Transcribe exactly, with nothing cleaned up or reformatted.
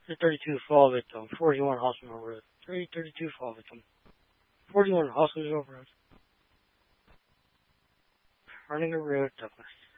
three thirty-two fall victim, forty-one hospital road. three thirty-two fall victim, forty-one hospital road. Running a road, Douglas.